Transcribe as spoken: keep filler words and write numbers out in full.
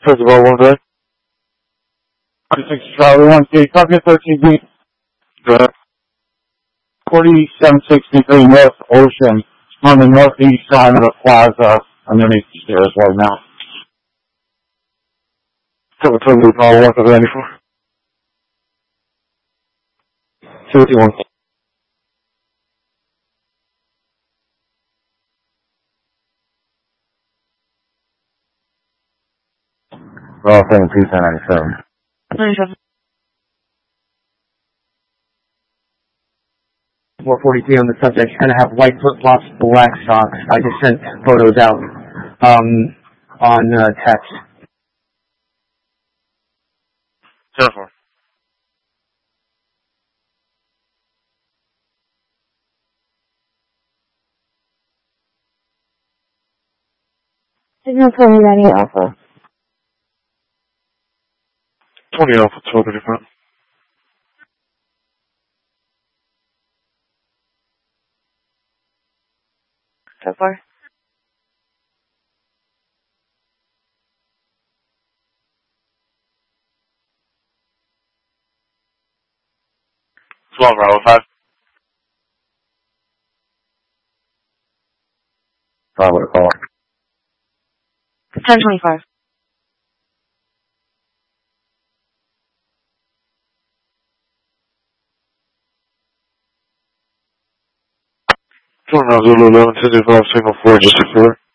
First of all, one day. six Charlie one C, Target thirteen B. Go ahead. forty-seven sixty-three North Ocean, on the northeast side of the plaza, underneath the stairs right now. Seven ten Blue Power one seven ninety-four. Fifty-one. Well, saying two ten ninety-seven. ninety-seven. four forty-three on the subject. She's going to have white flip-flops, black socks. I just sent photos out um, on uh, text. ten four. Signal twenty ninety Alpha. twenty Alpha, twelve thirty-five. So far. twelve Bravo five. Five with a call. ten twenty-five. Two Bravo Zulu eleven two five signal four just six four.